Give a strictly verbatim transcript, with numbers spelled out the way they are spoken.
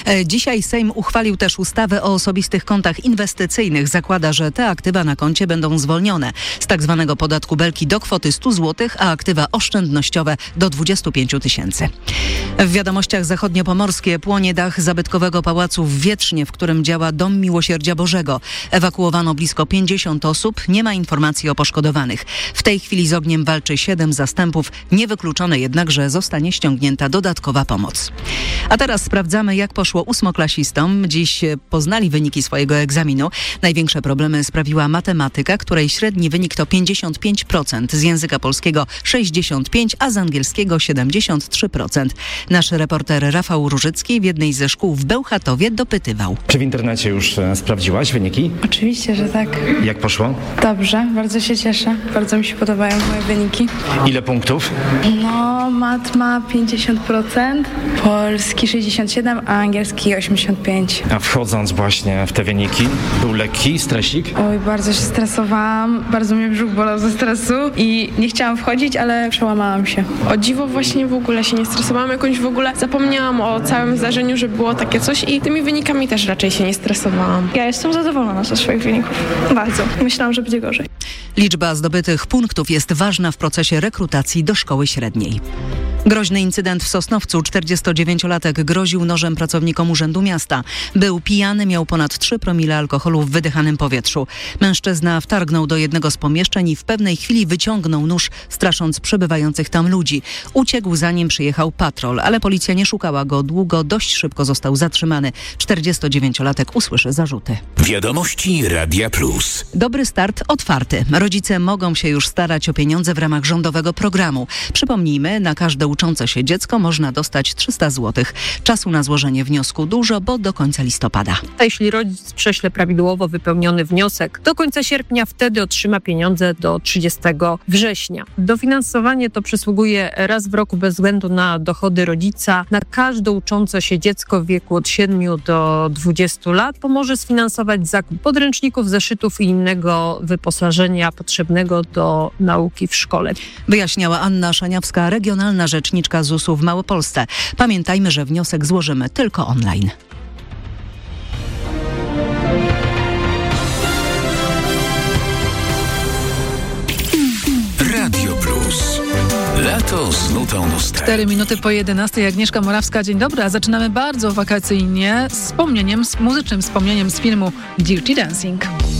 Dzisiaj Sejm uchwalił też ustawę o osobistych kontach inwestycyjnych. Zakłada, że te aktywa na koncie będą zwolnione z tak zwanego podatku Belki do kwoty stu złotych, a aktywa oszczędnościowe do dwudziestu pięciu tysięcy. W wiadomościach zachodniopomorskie płonie dach zabytkowego pałacu w Wietrznie, w którym działa Dom Miłosierdzia Bożego. Ewakuowano blisko pięćdziesiąt osób. Nie ma informacji o poszkodowanych. W tej chwili z ogniem walczy siedem zastępów. Niewykluczone jednak, że zostanie ściągnięta dodatkowa pomoc. A teraz sprawdzamy, jak poszło ósmoklasistom. Dziś poznali wyniki swojego egzaminu. Największe problemy sprawiła matematyka, której średni wynik to pięćdziesiąt pięć procent, z języka polskiego sześćdziesiąt pięć procent, a z angielskiego siedemdziesiąt trzy procent. Nasz reporter Rafał Różycki w jednej ze szkół w Bełchatowie dopytywał. Czy w internecie już e, sprawdziłaś wyniki? Oczywiście, że tak. Jak poszło? Dobrze, bardzo się cieszę. Bardzo mi się podobają moje wyniki. Ile punktów? No, mat ma pięćdziesiąt procent, polski sześćdziesiąt siedem procent, a angielski osiemdziesiąt pięć procent. A wchodząc właśnie w te wyniki, był lekki stresik? Oj, bardzo się stresowałam, bardzo mnie brzuch bolał ze stresu i nie chciałam wchodzić, ale przełamałam się. O dziwo właśnie w ogóle się nie stresowałam, jakoś w ogóle zapomniałam o całym zdarzeniu, że było takie coś i tymi wynikami też raczej się nie stresowałam. Ja jestem zadowolona ze swoich wyników. Bardzo. Myślałam, że będzie gorzej. Liczba zdobytych punktów jest ważna w procesie rekrutacji do szkoły średniej. Groźny incydent w Sosnowcu. czterdziestodziewięciolatek groził nożem pracownikom Urzędu Miasta. Był pijany, miał ponad trzy promile alkoholu w wydychanym powietrzu. Mężczyzna wtargnął do jednego z pomieszczeń i w pewnej chwili wyciągnął nóż, strasząc przebywających tam ludzi. Uciekł, zanim przyjechał patrol, ale policja nie szukała go długo. Dość szybko został zatrzymany. czterdziestodziewięciolatek usłyszy zarzuty. Wiadomości Radia Plus. Dobry start otwarty. Rodzice mogą się już starać o pieniądze w ramach rządowego programu. Przypomnijmy, na każde uczące się dziecko można dostać trzysta złotych. Czasu na złożenie wniosku dużo, bo do końca listopada. A jeśli rodzic prześle prawidłowo wypełniony wniosek do końca sierpnia, wtedy otrzyma pieniądze do trzydziestego września. Dofinansowanie to przysługuje raz w roku bez względu na dochody rodzica. Na każde uczące się dziecko w wieku od siedmiu do dwudziestu lat pomoże sfinansować zakup podręczników, zeszytów i innego wyposażenia potrzebnego do nauki w szkole. Wyjaśniała Anna Szaniawska, regionalna rzeczniczka Z U S-u w Małopolsce. Pamiętajmy, że wniosek złożymy tylko online. Radio Plus. Lato z nutą nostalgii. Cztery minuty po jedenastej. Agnieszka Morawska, dzień dobry. A zaczynamy bardzo wakacyjnie z wspomnieniem, z muzycznym wspomnieniem z filmu Dirty Dancing.